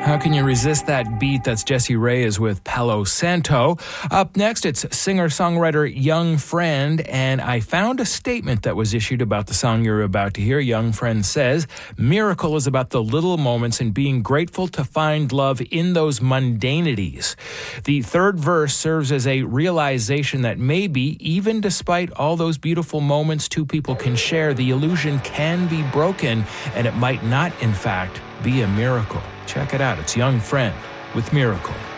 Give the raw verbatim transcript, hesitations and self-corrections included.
How can you resist that beat? That's Jessie Reyez with Palo Santo. Up next, it's singer-songwriter Young Friend, and I found a statement that was issued about the song you're about to hear. Young Friend says, "Miracle is about the little moments and being grateful to find love in those mundanities." The third verse serves as a realization that maybe, even despite all those beautiful moments two people can share, the illusion can be broken, and it might not, in fact, be a miracle. Check it out. It's Young Friend with Miracle.